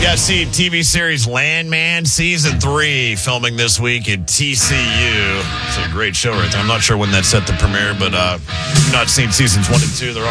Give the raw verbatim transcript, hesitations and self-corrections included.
Yeah, see, T V series Landman Season three filming this week at T C U. It's a great show right there. I'm not sure when that's set to premiere, but uh, if you've not seen Seasons one and two, they're